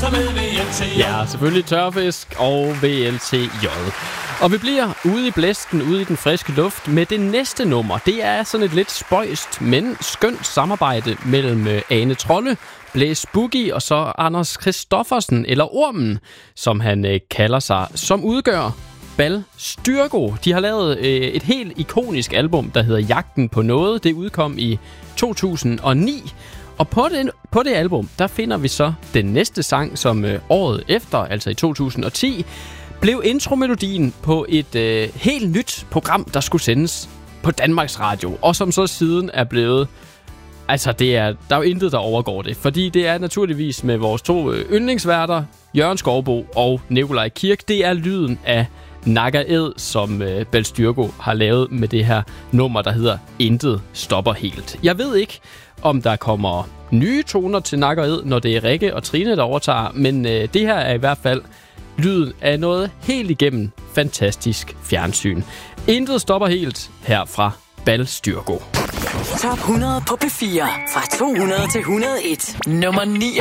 med VLTJ. Ja, selvfølgelig tørfisk og VLTJ. Og vi bliver ude i blæsten, ude i den friske luft med det næste nummer. Det er sådan et lidt spøjst, men skønt samarbejde mellem Ane Trolle, Blæs Boogie og så Anders Christoffersen, eller Ormen, som han kalder sig, som udgør Bal Styrgo. De har lavet et helt ikonisk album, der hedder Jagten på noget. Det udkom i 2009. Og på det album, der finder vi så den næste sang, som året efter, altså i 2010, blev intromelodien på et helt nyt program, der skulle sendes på Danmarks Radio. Og som så siden er blevet... Altså, der er jo intet, der overgår det. Fordi det er naturligvis med vores to yndlingsværter, Jørgen Skovbo og Nikolaj Kirk. Det er lyden af Nakker Æd, som Bal Styrgo har lavet med det her nummer, der hedder Intet stopper helt. Jeg ved ikke, om der kommer nye toner til Nakker Æd, når det er Rikke og Trine, der overtager. Men det her er i hvert fald lyden af noget helt igennem fantastisk fjernsyn. Intet stopper helt her fra Bal Styrgo. Top 100 på P4 fra 200 til 101. Nummer 9.